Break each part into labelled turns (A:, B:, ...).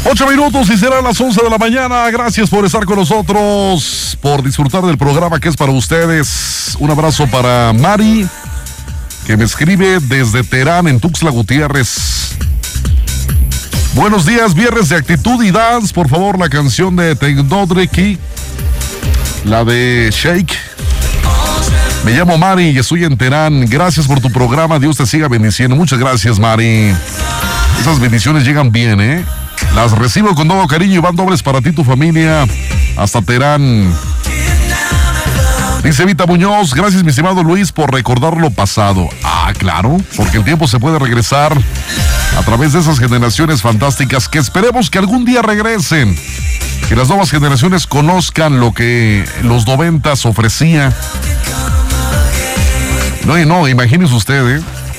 A: 8 minutos y serán las 11 de la mañana. Gracias por estar con nosotros, por disfrutar del programa que es para ustedes. Un abrazo para Mari, que me escribe desde Terán, en Tuxtla Gutiérrez. Buenos días, viernes de actitud y dance. Por favor, la canción de Technodreki, la de Shake. Me llamo Mari y estoy en Terán. Gracias por tu programa. Dios te siga bendiciendo. Muchas gracias, Mari. Esas bendiciones llegan bien, ¿eh? Las recibo con todo cariño y van dobles para ti y tu familia. Hasta Terán. Dice Vita Muñoz, gracias mi estimado Luis por recordar lo pasado. Ah, claro, porque el tiempo se puede regresar a través de esas generaciones fantásticas que esperemos que algún día regresen. Que las nuevas generaciones conozcan lo que los 90s ofrecía. No, imagínese usted, ¿eh?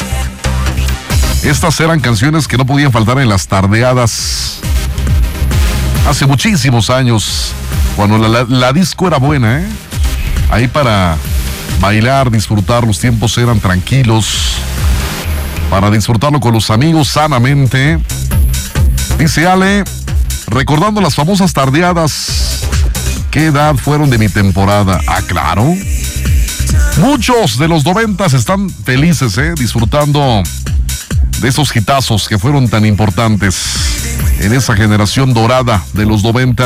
A: Estas eran canciones que no podían faltar en las tardeadas hace muchísimos años, cuando la disco era buena, ¿eh? Ahí para bailar, disfrutar, los tiempos eran tranquilos, para disfrutarlo con los amigos sanamente. Dice Ale, recordando las famosas tardeadas, ¿qué edad fueron de mi temporada? Ah, claro. Muchos de los 90s están felices, disfrutando de esos hitazos que fueron tan importantes en esa generación dorada de los 90.